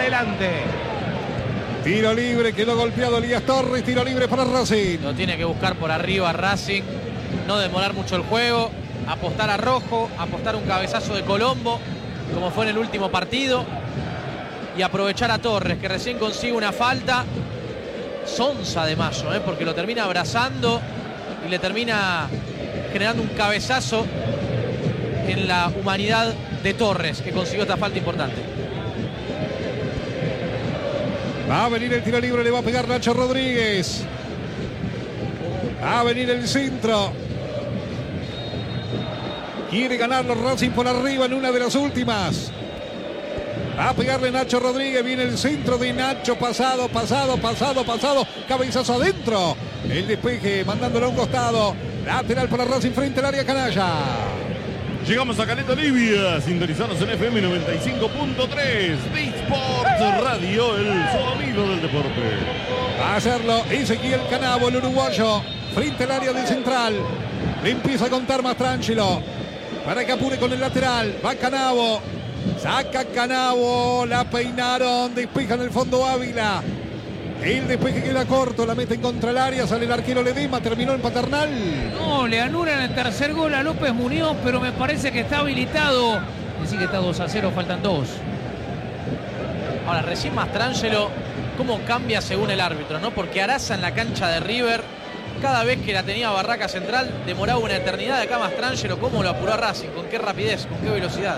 adelante. Tiro libre, quedó golpeado Elías Torres, tiro libre para Racing. Lo tiene que buscar por arriba Racing, no demorar mucho el juego, apostar a Rojo, apostar un cabezazo de Colombo, como fue en el último partido, y aprovechar a Torres, que recién consigue una falta sonsa de Mayo, porque lo termina abrazando y le termina generando un cabezazo en la humanidad de Torres, que consiguió esta falta importante. Va a venir el tiro libre, le va a pegar Nacho Rodríguez. Va a venir el centro. Quiere ganarlo Racing por arriba en una de las últimas. Va a pegarle Nacho Rodríguez. Viene el centro de Nacho. Pasado. Cabezazo adentro. El despeje mandándolo a un costado. Lateral para Racing frente al área canalla. Llegamos a Caleta Olivia, sintonizados en FM 95.3, D-Sports Radio, el sonido del deporte. Va a hacerlo Ezequiel Canavo, el uruguayo, frente al área de Central. Le empieza a contar Mastrangelo para que apure con el lateral. Va Canavo, saca Canavo, la peinaron, despeja en el fondo Ávila. El despeje queda corto, la mete en contra el área, sale el arquero Ledesma, terminó en Paternal. No, le anulan el tercer gol a López Muñoz, pero me parece que está habilitado. Decir que está 2-0, faltan 2. Ahora, recién Mastrangelo, cómo cambia según el árbitro, ¿no? Porque Araza en la cancha de River, cada vez que la tenía Barraca Central, demoraba una eternidad. Acá Mastrangelo, cómo lo apuró a Racing, con qué rapidez, con qué velocidad.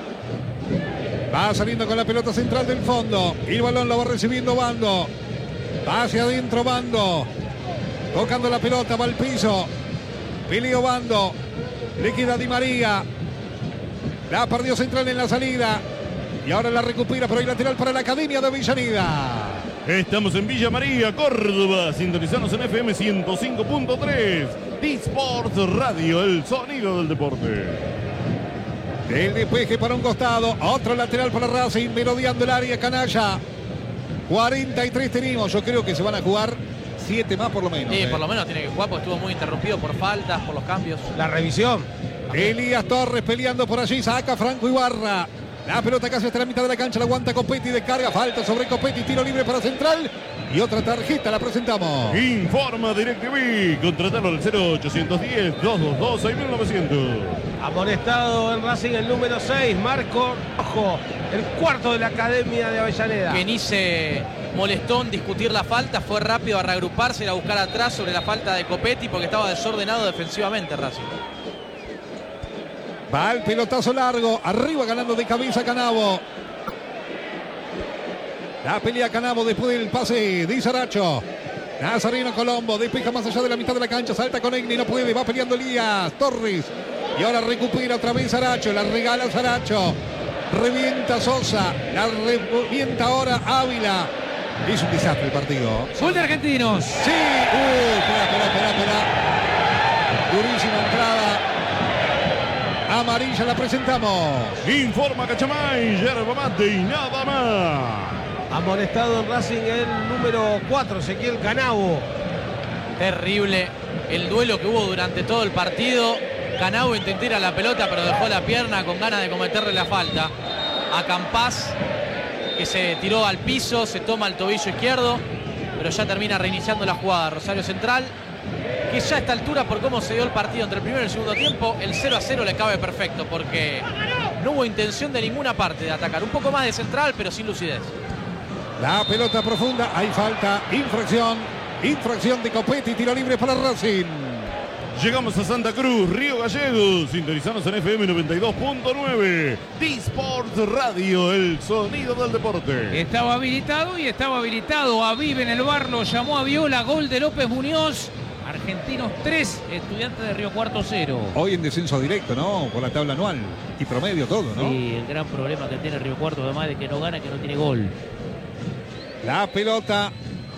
Va saliendo con la pelota central del fondo. Y el balón lo va recibiendo Bando. Hacia adentro Bando. Tocando la pelota, va al piso. Peleó Bando. Le queda Di María. La perdió Central en la salida. Y ahora la recupera, pero hay lateral para la Academia de Avellaneda. Estamos en Villa María, Córdoba, sintonizados en FM 105.3, D-Sports Radio, el sonido del deporte. El despeje para un costado. Otro lateral para Racing, merodeando el área canalla. 43 tenemos. Yo creo que se van a jugar 7 más por lo menos. Sí, por lo menos tiene que jugar porque estuvo muy interrumpido por faltas, por los cambios. La revisión. Elías Torres peleando por allí. Saca Franco Ibarra. La pelota casi hasta la mitad de la cancha. La aguanta Copetti. Descarga. Falta sobre Copetti. Tiro libre para Central. Y otra tarjeta la presentamos. Informa DirecTV. Contratalo al 0810-222-6900. Amonestado en Racing el número 6, Marco Rojo, el cuarto de la Academia de Avellaneda. Que ni se molestó en discutir la falta, fue rápido a reagruparse y a buscar atrás sobre la falta de Copetti porque estaba desordenado defensivamente Racing. Va el pelotazo largo, arriba ganando de cabeza Canavo. La pelea Canavo después del pase de Saracho. Nazareno Colombo, despeja más allá de la mitad de la cancha, salta con Egni, no puede, va peleando Elías Torres. Y ahora recupera otra vez Saracho, la regala Saracho. Revienta Sosa, la revienta ahora Ávila. Es un desastre el partido. Gol de Argentinos. Sí, espera. Durísima entrada. Amarilla la presentamos. Informa Cachamay, yerba mate y nada más. Amonestado en Racing el número 4, Ezequiel Canavo. Terrible el duelo que hubo durante todo el partido. Canavo intentó ir a la pelota, pero dejó la pierna con ganas de cometerle la falta a Campás, que se tiró al piso, se toma el tobillo izquierdo, pero ya termina reiniciando la jugada Rosario Central, que ya a esta altura, por cómo se dio el partido entre el primero y el segundo tiempo, el 0-0 le cabe perfecto, porque no hubo intención de ninguna parte de atacar. Un poco más de Central, pero sin lucidez. La pelota profunda, hay falta, infracción de Copetti, tiro libre para Racing. Llegamos a Santa Cruz, Río Gallegos, sintonizados en FM 92.9, D-Sports Radio, el sonido del deporte. Estaba habilitado. Aviv en el bar lo llamó a Viola. Gol de López Muñoz. Argentinos 3, Estudiantes de Río Cuarto 0. Hoy en descenso directo, ¿no? Por la tabla anual y promedio todo, ¿no? Sí, el gran problema que tiene Río Cuarto, además de que no gana, que no tiene gol. La pelota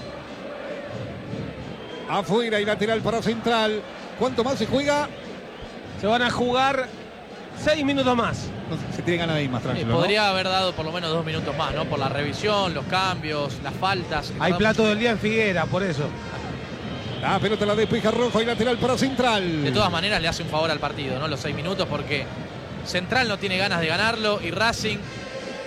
afuera y lateral para Central. ¿Cuánto más se juega? Se van a jugar 6 minutos más. No, se tiene ganas de ir más tranquilo, Podría ¿no? haber dado por lo menos 2 minutos más, ¿no? Por la revisión, los cambios, las faltas. Hay plato del día en Figuera, por eso. La pelota la despeja Rojo y lateral para Central. De todas maneras le hace un favor al partido, ¿no? Los 6 minutos, porque Central no tiene ganas de ganarlo y Racing